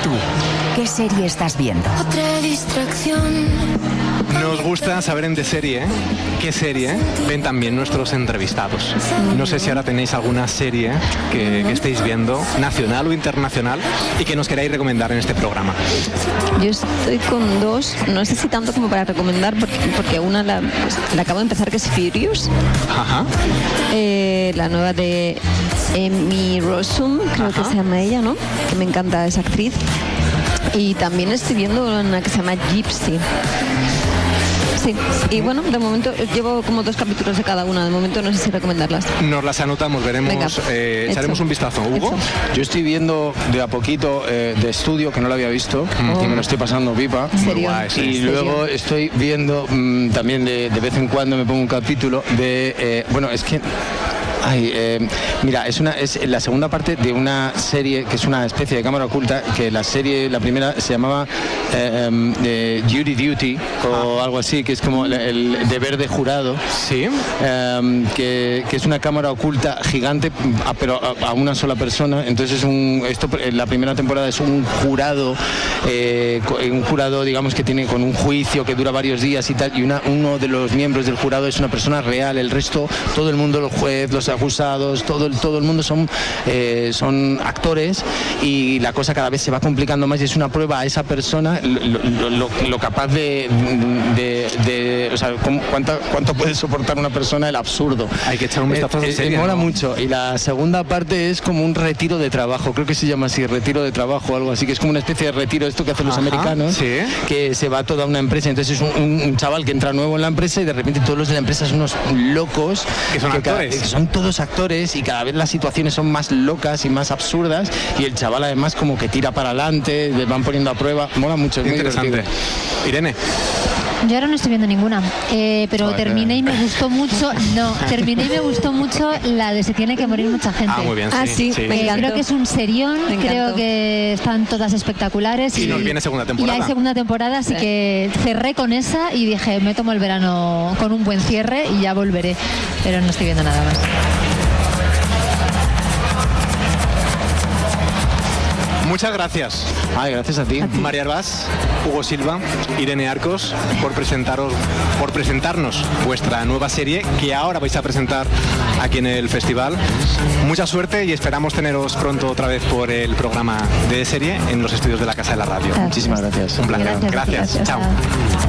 tú, ¿qué serie estás viendo? Otra distracción. Nos gusta saber en De Serie qué serie ven también nuestros entrevistados. No sé si ahora tenéis alguna serie que estéis viendo, nacional o internacional, y que nos queráis recomendar en este programa. Yo estoy con dos, no sé si tanto como para recomendar, porque una la acabo de empezar, que es Furious. Ajá. La nueva de Amy Rossum, creo que se llama ella, ¿no? Que me encanta esa actriz. Y también estoy viendo una que se llama Gypsy. Sí, y bueno, de momento llevo como 2 capítulos de cada una, de momento no sé si recomendarlas. Nos las anotamos, veremos, echaremos un vistazo. ¿Hugo? Yo estoy viendo de a poquito de Estudio, que no lo había visto, y me lo estoy pasando pipa. ¿En serio? Y luego estoy viendo también de vez en cuando me pongo un capítulo de... bueno, es que... mira, es la segunda parte de una serie que es una especie de cámara oculta, que la primera se llamaba Jury Duty o algo así, que es como el deber de jurado. Sí. Que es una cámara oculta gigante, pero a una sola persona. Entonces la primera temporada es un jurado, digamos, que tiene con un juicio que dura varios días y tal, y uno de los miembros del jurado es una persona real, el resto, todo el mundo, los jueces, los acusados, todo el mundo son actores, y la cosa cada vez se va complicando más, y es una prueba a esa persona lo capaz de o sea, cuánto puede soportar una persona el absurdo. Hay que echar un vistazo en serio. Mola mucho. Y la segunda parte es como un retiro de trabajo, creo que se llama así, retiro de trabajo o algo así, que es como una especie de retiro, esto que hacen los americanos, sí, que se va toda una empresa. Entonces es un chaval que entra nuevo en la empresa, y de repente todos los de la empresa son unos locos, que son actores, que son todos actores, y cada vez las situaciones son más locas y más absurdas, y el chaval además como que tira para adelante, le van poniendo a prueba. Mola mucho, es muy interesante. Irene. Yo ahora no estoy viendo ninguna, pero terminé y me gustó mucho. Terminé y me gustó mucho la de Se tiene que morir mucha gente. Muy bien, sí. Me encantó. Creo que es un serión, creo que están todas espectaculares. Y nos viene segunda temporada. Y hay segunda temporada, así que cerré con esa y dije, me tomo el verano con un buen cierre y ya volveré. Pero no estoy viendo nada más. Muchas gracias. Gracias a ti. María Herbás, Hugo Silva, Irene Arcos, por presentarnos vuestra nueva serie que ahora vais a presentar aquí en el festival. Mucha suerte y esperamos teneros pronto otra vez por el programa de serie en los estudios de la Casa de la Radio. Muchísimas gracias. Un placer. Gracias. Chao.